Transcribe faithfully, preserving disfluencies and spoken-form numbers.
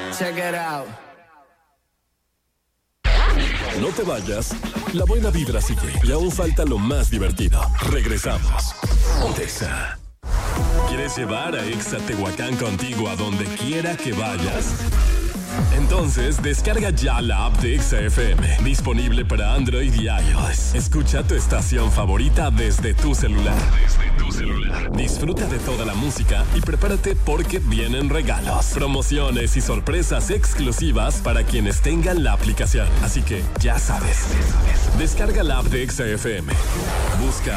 Check it out. No te vayas, la buena vibra sigue y aún falta lo más divertido. Regresamos. Exa. ¿Quieres llevar a Exa Tehuacán contigo a donde quiera que vayas? Entonces, descarga ya la app de Exa F M, disponible para Android y iOS. Escucha tu estación favorita desde tu celular. Desde tu celular. Disfruta de toda la música y prepárate porque vienen regalos, promociones y sorpresas exclusivas para quienes tengan la aplicación. Así que, ya sabes, descarga la app de Exa F M. Busca